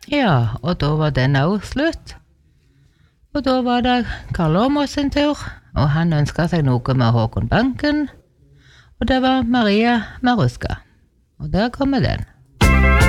Ja, og da var den også slutt. Og da var det Karl Åmås sin tur, og han ønsket seg noe med Håkon Banken, og det var Maria Maruska. Og der kommer den.